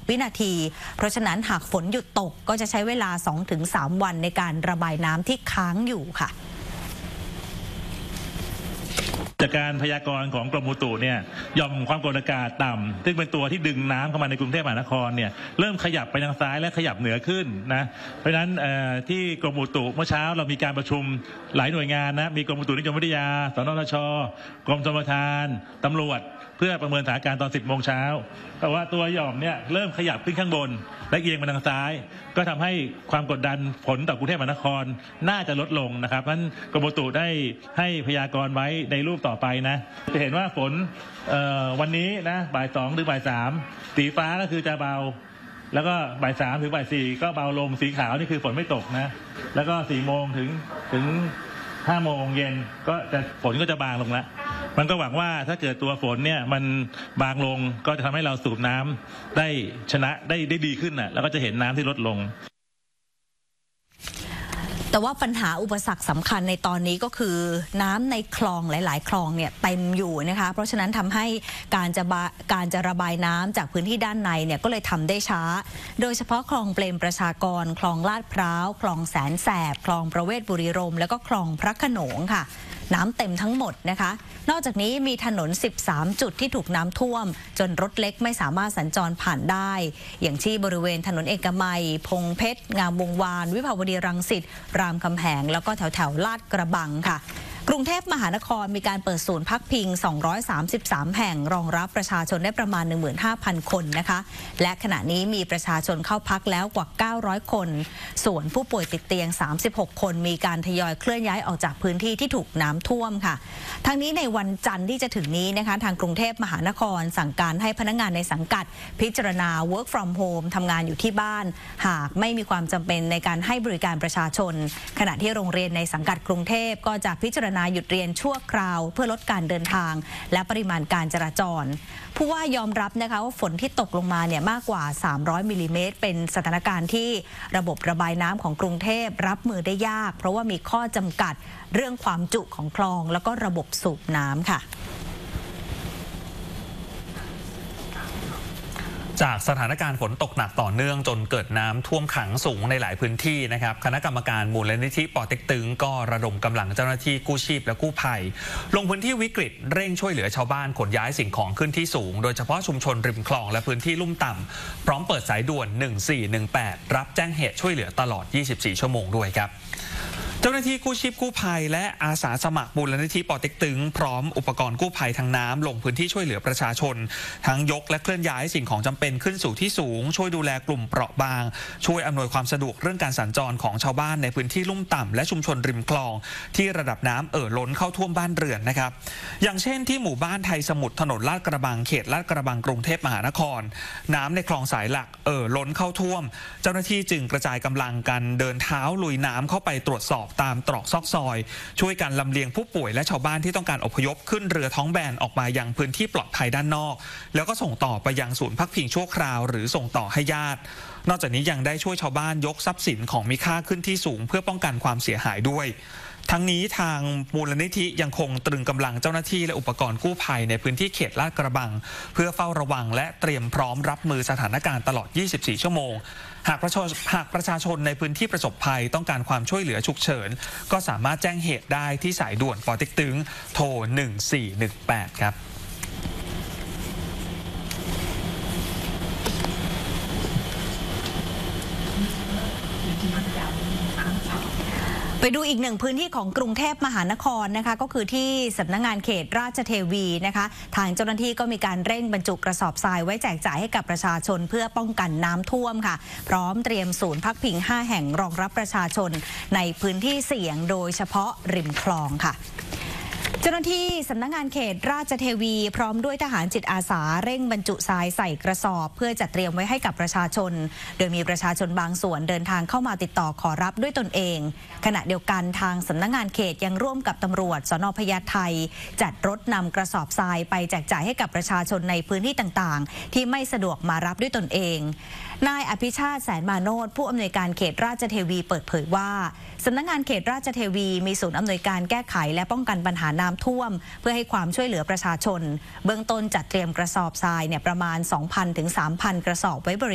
วินาทีเพราะฉะนั้นหากฝนหยุดตกก็จะใช้เวลา 2-3 วันในการระบายน้ำที่ค้างอยู่ค่ะจากการพยากรณ์ของกรมอุตุเนี่ยหย่อมความกดอากาศต่ำซึ่งเป็นตัวที่ดึงน้ำเข้ามาในกรุงเทพมหานครเนี่ยเริ่มขยับไปทางซ้ายและขยับเหนือขึ้นนะเพราะฉะนั้นที่กรมอุตุเมื่อเช้าเรามีการประชุมหลายหน่วยงานนะมีกรมอุตุนิยมวิทยาสนทช.กรมชลประทานตำรวจเพื่อประเมินสถานการณ์ตอน 10 โมงเช้าแต่ว่าตัวหย่อมเนี่ยเริ่มขยับขึ้นข้างบนและเอียงมาทางซ้ายก็ทำให้ความกดดันฝนต่อกรุงเทพมหานครน่าจะลดลงนะครับเพราะฉะนั้นกรมอุตุได้ให้พยากรณ์ไว้ในรูปต่อไปนะจะเห็นว่าฝนวันนี้นะบ่าย 2 ถึงบ่าย 3สีฟ้าก็คือจะเบาแล้วก็บ่าย 3 ถึงบ่าย 4ก็เบาลงสีขาวนี่คือฝนไม่ตกนะแล้วก็4 โมงถึง5 โมงเย็นก็จะฝนก็จะบางลงแล้วมันก็หวังว่าถ้าเกิดตัวฝนเนี่ยมันบางลงก็จะทำให้เราสูบน้ำได้ชนะได้ดีขึ้นน่ะแล้วก็จะเห็นน้ำที่ลดลงแต่ว่าปัญหาอุปสรรคสำคัญในตอนนี้ก็คือน้ำในคลองหลายๆคลองเนี่ยเต็มอยู่นะคะเพราะฉะนั้นทำให้การจะระบายน้ำจากพื้นที่ด้านในเนี่ยก็เลยทำได้ช้าโดยเฉพาะคลองเปรมประชากรคลองลาดพร้าวคลองแสนแสบคลองประเวศบุรีรมย์แล้วก็คลองพระโขนงค่ะน้ำเต็มทั้งหมดนะคะนอกจากนี้มีถนน13จุดที่ถูกน้ำท่วมจนรถเล็กไม่สามารถสัญจรผ่านได้อย่างที่บริเวณถนนเอกมัยพงเพชรงามวงวานวิภาวดีรังสิตรามคำแหงแล้วก็แถวลาดกระบังค่ะกรุงเทพมหานครมีการเปิดศูนย์พักพิง233แห่งรองรับประชาชนได้ประมาณ 15,000 คนนะคะและขณะนี้มีประชาชนเข้าพักแล้วกว่า900คนส่วนผู้ป่วยติดเตียง36คนมีการทยอยเคลื่อนย้ายออกจากพื้นที่ที่ถูกน้ำท่วมค่ะทั้งนี้ในวันจันทร์ที่จะถึงนี้นะคะทางกรุงเทพมหานครสั่งการให้พนักงานในสังกัดพิจารณา work from home ทำงานอยู่ที่บ้านหากไม่มีความจำเป็นในการให้บริการประชาชนขณะที่โรงเรียนในสังกัดกรุงเทพก็จะพิจารณาหยุดเรียนชั่วคราวเพื่อลดการเดินทางและปริมาณการจราจรผู้ว่ายอมรับนะคะว่าฝนที่ตกลงมาเนี่ยมากกว่า300มิลลิเมตรเป็นสถานการณ์ที่ระบบระบายน้ำของกรุงเทพรับมือได้ยากเพราะว่ามีข้อจำกัดเรื่องความจุของคลองแล้วก็ระบบสูบน้ำค่ะจากสถานการณ์ฝนตกหนักต่อเนื่องจนเกิดน้ำท่วมขังสูงในหลายพื้นที่นะครับคณะกรรมการมูลนิธิปอเต็กตึงก็ระดมกำลังเจ้าหน้าที่กู้ชีพและกู้ภัยลงพื้นที่วิกฤตเร่งช่วยเหลือชาวบ้านขนย้ายสิ่งของขึ้นที่สูงโดยเฉพาะชุมชนริมคลองและพื้นที่ลุ่มต่ำพร้อมเปิดสายด่วน1418รับแจ้งเหตุช่วยเหลือตลอด24ชั่วโมงด้วยครับเจ้าหน้าที่กู้ชีพกู้ภัยและอาสาสมัครมูลนิธิปอเต็กตึงพร้อมอุปกรณ์กู้ภัยทางน้ำลงพื้นที่ช่วยเหลือประชาชนทั้งยกและเคลื่อนย้ายสิ่งของจำเป็นขึ้นสู่ที่สูงช่วยดูแลกลุ่มเปราะบางช่วยอำนวยความสะดวกเรื่องการสัญจรของชาวบ้านในพื้นที่ลุ่มต่ำและชุมชนริมคลองที่ระดับน้ำล้นเข้าท่วมบ้านเรือนนะครับอย่างเช่นที่หมู่บ้านไทยสมุทรถนนลาดกระบังเขตลาดกระบังกรุงเทพมหานครน้ำในคลองสายหลักล้นเข้าท่วมเจ้าหน้าที่จึงกระจายกำลังกันเดินเท้าลุยน้ำเข้าไปตรวจสอบตามตรอกซอกซอยช่วยกันลำเลียงผู้ป่วยและชาวบ้านที่ต้องการอพยพขึ้นเรือท้องแบนออกมายังพื้นที่ปลอดภัยด้านนอกแล้วก็ส่งต่อไปยังศูนย์พักพิงชั่วคราวหรือส่งต่อให้ญาตินอกจากนี้ยังได้ช่วยชาวบ้านยกทรัพย์สินของมีค่าขึ้นที่สูงเพื่อป้องกันความเสียหายด้วยทั้งนี้ทางมูลนิธิยังคงตรึงกำลังเจ้าหน้าที่และอุปกรณ์กู้ภัยในพื้นที่เขตลาดกระบังเพื่อเฝ้าระวังและเตรียมพร้อมรับมือสถานการณ์ตลอด24ชั่วโมงหากประชาชนในพื้นที่ประสบภัยต้องการความช่วยเหลือฉุกเฉินก็สามารถแจ้งเหตุได้ที่สายด่วนปอเต็กตึงโทร1418ครับไปดูอีกหนึ่งพื้นที่ของกรุงเทพมหานครนะคะก็คือที่สำนักงานเขตราชเทวีนะคะทางเจ้าหน้าที่ก็มีการเร่งบรรจุกระสอบทรายไว้แจกจ่ายให้กับประชาชนเพื่อป้องกันน้ำท่วมค่ะพร้อมเตรียมศูนย์พักพิง5แห่งรองรับประชาชนในพื้นที่เสี่ยงโดยเฉพาะริมคลองค่ะ เจ้าหน้าที่สำนักงานเขตราชเทวีพร้อมด้วยทหารจิตอาสาเร่งบรรจุทรายใส่กระสอบเพื่อจัดเตรียมไว้ให้กับประชาชนโดยมีประชาชนบางส่วนเดินทางเข้ามาติดต่อขอรับด้วยตนเองขณะเดียวกันทางสำนักงานเขตยังร่วมกับตำรวจสน.พญาไทจัดรถนำกระสอบทรายไปแจกจ่ายให้กับประชาชนในพื้นที่ต่างๆที่ไม่สะดวกมารับด้วยตนเองนายอภิชาติแสนมาโนชผู้อำนวยการเขตราชเทวีเปิดเผยว่าสำนักงานเขตราชเทวีมีศูนย์อำนวยการแก้ไขและป้องกันปัญหาน้ำท่วมเพื่อให้ความช่วยเหลือประชาชนเบื้องต้นจัดเตรียมกระสอบทรายประมาณ 2,000 ถึง 3,000 กระสอบไว้บริ